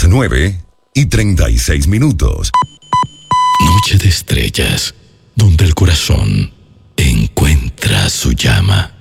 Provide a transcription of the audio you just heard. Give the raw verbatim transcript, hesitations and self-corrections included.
las nueve y treinta y seis minutos. Noche de estrellas, donde el corazón encuentra su llama.